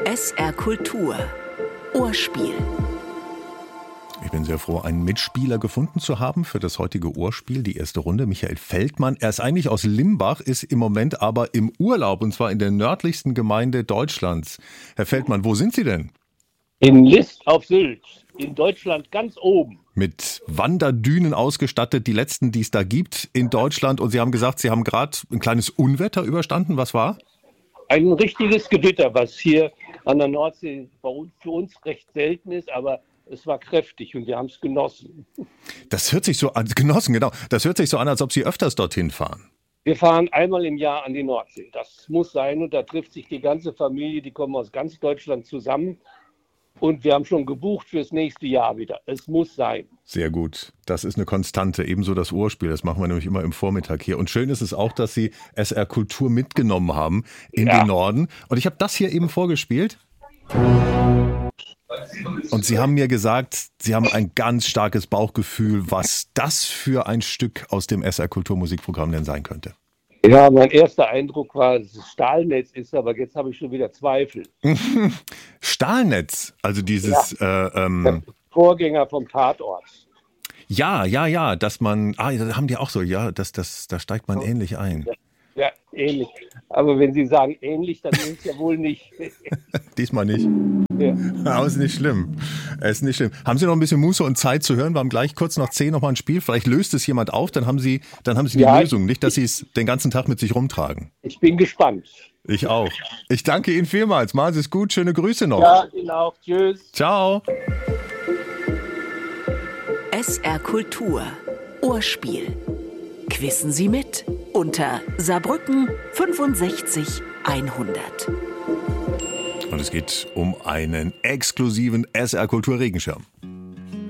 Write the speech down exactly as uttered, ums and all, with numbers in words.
S R Kultur Ohrspiel. Ich bin sehr froh, einen Mitspieler gefunden zu haben für das heutige Ohrspiel, die erste Runde. Michael Feldmann. Er ist eigentlich aus Limbach, ist im Moment aber im Urlaub, und zwar in der nördlichsten Gemeinde Deutschlands. Herr Feldmann, wo sind Sie denn? In List auf Sylt, in Deutschland ganz oben. Mit Wanderdünen ausgestattet, die letzten, die es da gibt in Deutschland. Und Sie haben gesagt, Sie haben gerade ein kleines Unwetter überstanden. Was war? Ein richtiges Gewitter, was hier an der Nordsee bei uns, für uns recht selten ist, aber es war kräftig und wir haben es genossen. Das hört sich so an, genossen, genau. Das hört sich so an, als ob Sie öfters dorthin fahren. Wir fahren einmal im Jahr an die Nordsee. Das muss sein, und da trifft sich die ganze Familie, die kommen aus ganz Deutschland zusammen. Und wir haben schon gebucht fürs nächste Jahr wieder. Es muss sein. Sehr gut. Das ist eine Konstante. Ebenso das Ohrspiel. Das machen wir nämlich immer im Vormittag hier. Und schön ist es auch, dass Sie S R Kultur mitgenommen haben in Ja. den Norden. Und ich habe das hier eben vorgespielt. Und Sie haben mir gesagt, Sie haben ein ganz starkes Bauchgefühl, was das für ein Stück aus dem S R Kultur Musikprogramm denn sein könnte. Ja, mein erster Eindruck war, dass es Stahlnetz ist, aber jetzt habe ich schon wieder Zweifel. Stahlnetz, also dieses Ja. äh, ähm, Der Vorgänger vom Tatort. ja, ja, ja, dass man, ah, da haben die auch so, ja, das, das, da steigt man ähnlich ein. Ja, ähnlich. Aber wenn Sie sagen ähnlich, dann ist es ja wohl nicht. Diesmal nicht. Ja. Aber ist nicht schlimm. Ist nicht schlimm. Haben Sie noch ein bisschen Muße und Zeit zu hören? Wir haben gleich kurz nach zehn nochmal ein Spiel. Vielleicht löst es jemand auf, dann haben Sie, dann haben Sie die Ja, Lösung. Nicht, dass Sie es den ganzen Tag mit sich rumtragen. Ich bin gespannt. Ich auch. Ich danke Ihnen vielmals. Machen Sie es gut. Schöne Grüße noch. Ja, Ihnen auch. Tschüss. Ciao. S R Kultur Ohrspiel. Quissen Sie mit unter Saarbrücken fünfundsechzig hundert. Und es geht um einen exklusiven S R Kultur Regenschirm.